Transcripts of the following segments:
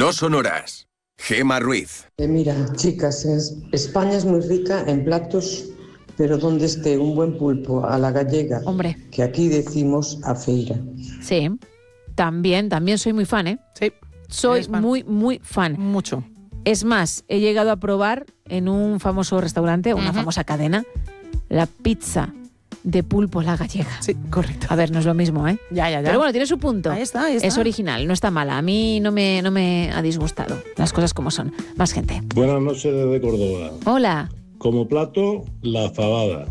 No sonoras. Gema Ruiz. Mira, chicas, España es muy rica en platos, pero donde esté un buen pulpo a la gallega, hombre, que aquí decimos a feira. Sí, también soy muy fan, ¿eh? Sí. Soy muy fan. Mucho. Es más, he llegado a probar en un famoso restaurante, una famosa cadena, la pizza de pulpo a la gallega. Sí, correcto. A ver, no es lo mismo, ¿eh? Ya. Pero bueno, tiene su punto. Ahí está. Es original, no está mala. A mí no me ha disgustado. Las cosas como son. Más gente. Buenas noches desde Córdoba. Hola. Como plato, la fabada.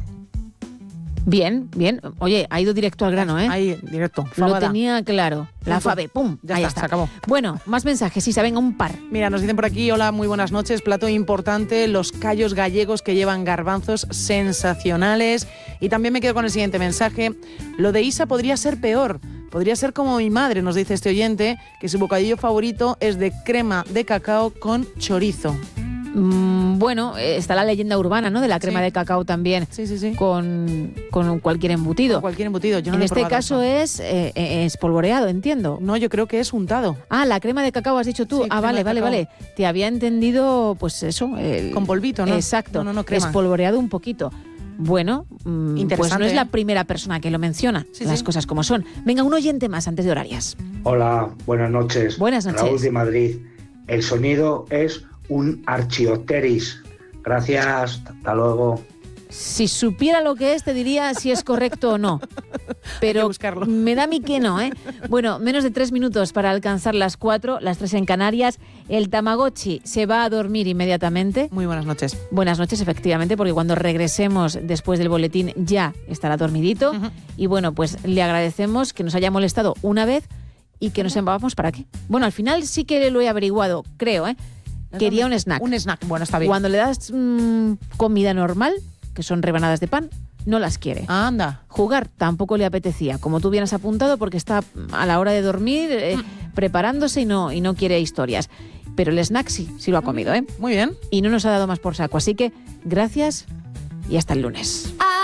Bien. Oye, ha ido directo al grano, ¿eh? Ahí, directo. Fabada. Lo tenía claro. La fabe, pum. Ya ahí está, se acabó. Bueno, más mensajes, sí, venga, un par. Mira, nos dicen por aquí, hola, muy buenas noches, plato importante, los callos gallegos que llevan garbanzos sensacionales. Y también me quedo con el siguiente mensaje, lo de Isa podría ser peor. Podría ser como mi madre, nos dice este oyente, que su bocadillo favorito es de crema de cacao con chorizo. Bueno, está la leyenda urbana, ¿no? De la crema de cacao también. Sí. Con cualquier embutido. Con cualquier embutido. Yo no en lo he este probado caso eso. es polvoreado, entiendo. No, yo creo que es untado. Ah, la crema de cacao has dicho tú. Sí, vale. Te había entendido, pues eso. Con polvito, ¿no? Exacto. No, crema. Espolvoreado un poquito. Bueno, pues no es la primera persona que lo menciona, las cosas como son. Venga, un oyente más antes de horarias. Hola, buenas noches. Buenas noches. Raúl de Madrid. El sonido es un archiopteris. Gracias, hasta luego. Si supiera lo que es, te diría si es correcto o no. Pero me da a mí que no, ¿eh? Bueno, menos de 3 minutos para alcanzar las 4, las 3 en Canarias. El Tamagotchi se va a dormir inmediatamente. Muy buenas noches. Buenas noches, efectivamente, porque cuando regresemos después del boletín ya estará dormidito. Y bueno, pues le agradecemos que nos haya molestado una vez y que nos vamos para qué. Bueno, al final sí que lo he averiguado, creo, ¿eh? Quería un snack. Un snack, bueno, está bien. Cuando le das comida normal, que son rebanadas de pan, no las quiere. Anda. Jugar tampoco le apetecía, como tú bien has apuntado, porque está a la hora de dormir preparándose y no quiere historias. Pero el snack sí lo ha comido, ¿eh? Muy bien. Y no nos ha dado más por saco. Así que gracias y hasta el lunes.